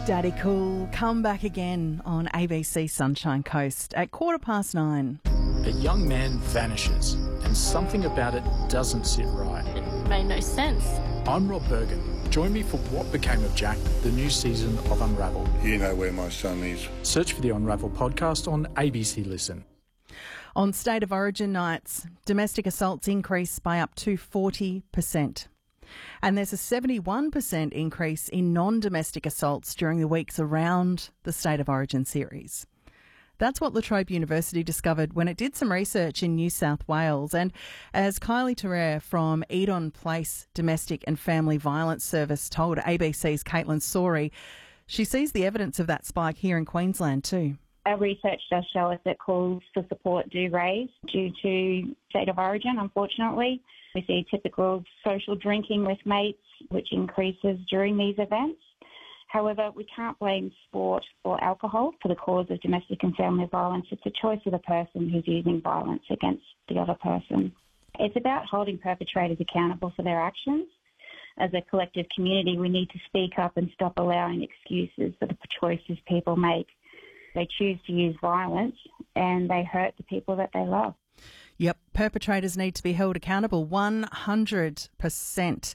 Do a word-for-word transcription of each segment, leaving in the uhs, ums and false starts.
Daddy Cool, come back again on A B C Sunshine Coast at quarter past nine. A young man vanishes and something about it doesn't sit right. It made no sense. I'm Rob Bergen. Join me for What Became of Jack, the new season of Unravel. You know where my son is. Search for the Unravel podcast on A B C Listen. On State of Origin nights, domestic assaults increase by up to forty percent. And there's a seventy-one percent increase in non-domestic assaults during the weeks around the State of Origin series. That's what La Trobe University discovered when it did some research in New South Wales. And as Kylie Terrere from Edon Place Domestic and Family Violence Service told A B C's Caitlin Sori, she sees the evidence of that spike here in Queensland too. Our research does show us that calls for support do raise due to State of Origin, unfortunately. We see typical social drinking with mates, which increases during these events. However, we can't blame sport or alcohol for the cause of domestic and family violence. It's a choice of the person who's using violence against the other person. It's about holding perpetrators accountable for their actions. As a collective community, we need to speak up and stop allowing excuses for the choices people make. They choose to use violence and they hurt the people that they love. Yep, perpetrators need to be held accountable one hundred percent.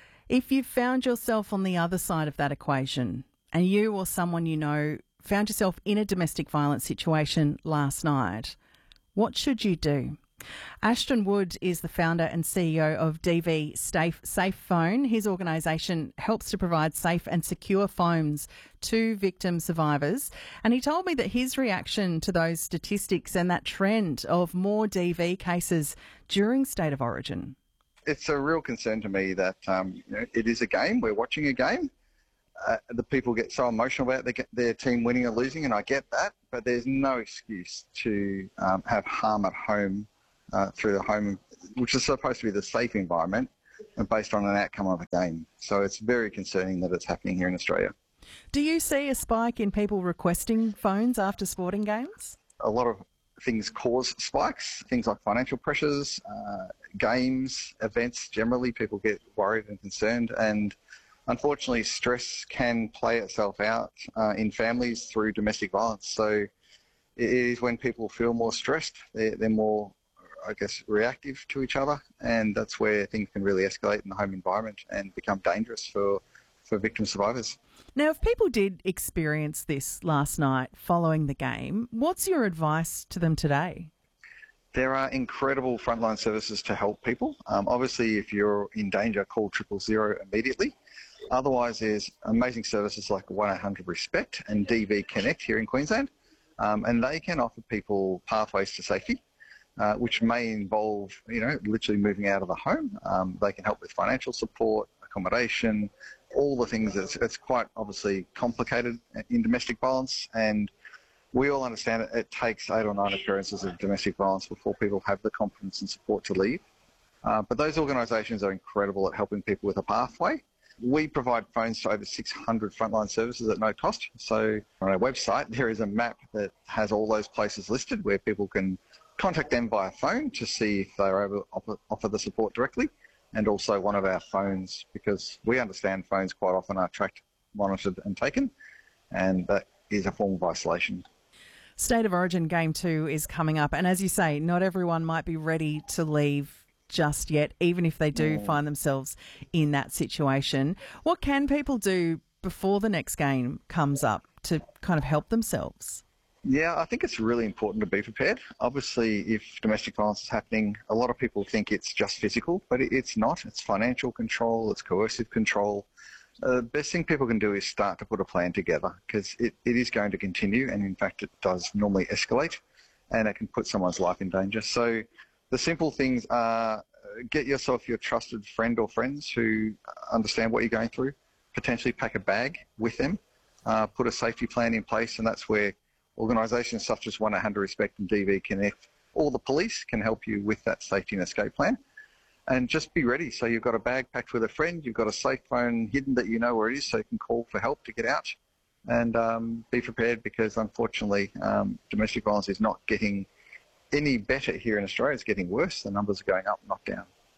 If you've found yourself on the other side of that equation and you or someone you know found yourself in a domestic violence situation last night, what should you do? Ashton Wood is the founder and C E O of D V Safe, Safe Phone. His organisation helps to provide safe and secure phones to victim survivors. And he told me that his reaction to those statistics and that trend of more D V cases during State of Origin. It's a real concern to me that um, you know, it is a game. We're watching a game. Uh, the people get so emotional about their, their team winning or losing, and I get that. But there's no excuse to um, have harm at home Uh, through the home, which is supposed to be the safe environment, and based on an outcome of a game. So it's very concerning that it's happening here in Australia. Do you see a spike in people requesting phones after sporting games? A lot of things cause spikes, things like financial pressures, uh, games, events. Generally, people get worried and concerned, and unfortunately, stress can play itself out uh, in families through domestic violence. So it is when people feel more stressed, they're, they're more I guess, reactive to each other, and that's where things can really escalate in the home environment and become dangerous for, for victim survivors. Now, if people did experience this last night following the game, what's your advice to them today? There are incredible frontline services to help people. Um, obviously, if you're in danger, call triple zero immediately. Otherwise, there's amazing services like one eight hundred RESPECT and D V Connect here in Queensland, um, and they can offer people pathways to safety. Uh, which may involve, you know, literally moving out of the home. Um, they can help with financial support, accommodation, all the things. It's, it's quite obviously complicated in domestic violence, and we all understand it, it takes eight or nine occurrences of domestic violence before people have the confidence and support to leave. Uh, but those organisations are incredible at helping people with a pathway. We provide phones to over six hundred frontline services at no cost. So on our website, there is a map that has all those places listed where people can contact them via phone to see if they're able to offer, offer the support directly, and also one of our phones, because we understand phones quite often are tracked, monitored and taken, and that is a form of isolation. State of Origin Game two is coming up, and as you say, not everyone might be ready to leave just yet, even if they do mm. find themselves in that situation. What can people do before the next game comes up to kind of help themselves? Yeah, I think it's really important to be prepared. Obviously, if domestic violence is happening, a lot of people think it's just physical, but it's not. It's financial control, it's coercive control. Uh, the best thing people can do is start to put a plan together, because it, it is going to continue, and in fact it does normally escalate, and it can put someone's life in danger. So the simple things are get yourself your trusted friend or friends who understand what you're going through, potentially pack a bag with them, uh, put a safety plan in place, and that's where organisations such as one eight hundred RESPECT and D V Connect, or the police can help you with that safety and escape plan. And just be ready. So you've got a bag packed with a friend, you've got a safe phone hidden that you know where it is, so you can call for help to get out. And um, be prepared, because unfortunately um, domestic violence is not getting any better here in Australia. It's getting worse. The numbers are going up, not down.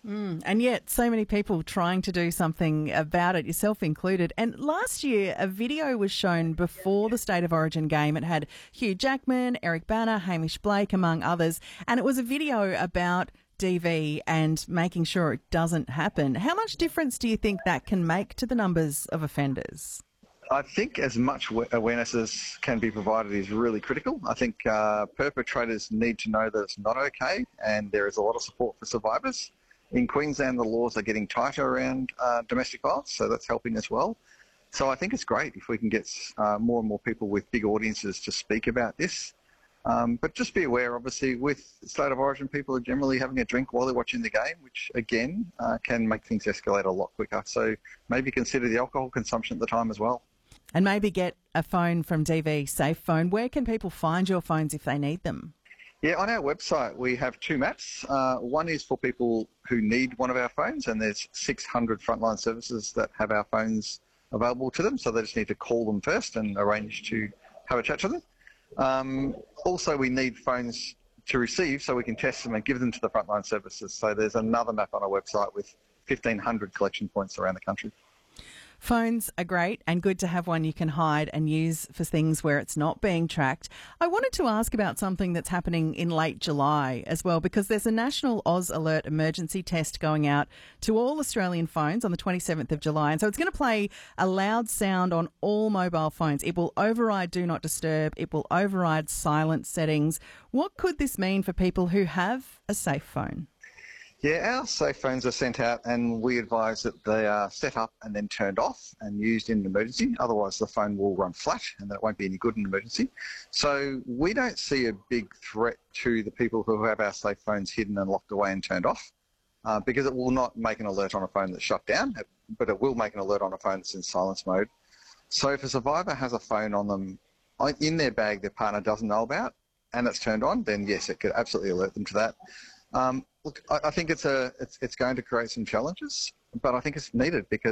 Mm, and yet so many people trying to do something about it, yourself included. And last year, a video was shown before the State of Origin game. It had Hugh Jackman, Eric Banner, Hamish Blake, among others. And it was a video about D V and making sure it doesn't happen. How much difference do you think that can make to the numbers of offenders? I think as much awareness as can be provided is really critical. I think uh, perpetrators need to know that it's not okay, and there is a lot of support for survivors. In Queensland, the laws are getting tighter around uh, domestic violence, so that's helping as well. So I think it's great if we can get uh, more and more people with big audiences to speak about this. Um, but just be aware, obviously, with State of Origin, people are generally having a drink while they're watching the game, which, again, uh, can make things escalate a lot quicker. So maybe consider the alcohol consumption at the time as well. And maybe get a phone from D V Safe Phone. Where can people find your phones if they need them? Yeah, on our website we have two maps. Uh, one is for people who need one of our phones, and there's six hundred frontline services that have our phones available to them, so they just need to call them first and arrange to have a chat to them. Um, also, we need phones to receive so we can test them and give them to the frontline services. So there's another map on our website with fifteen hundred collection points around the country. Phones are great and good to have one you can hide and use for things where it's not being tracked. I wanted to ask about something that's happening in late July as well, because there's a national Oz Alert emergency test going out to all Australian phones on the twenty-seventh of July. And so it's going to play a loud sound on all mobile phones. It will override Do Not Disturb. It will override silent settings. What could this mean for people who have a safe phone? Yeah, our safe phones are sent out, and we advise that they are set up and then turned off and used in an emergency. Otherwise, the phone will run flat and that won't be any good in an emergency. So we don't see a big threat to the people who have our safe phones hidden and locked away and turned off, uh, because it will not make an alert on a phone that's shut down, but it will make an alert on a phone that's in silence mode. So if a survivor has a phone on them in their bag their partner doesn't know about and it's turned on, then yes, it could absolutely alert them to that. Um, look, I, I think it's a it's, it's going to create some challenges, but I think it's needed because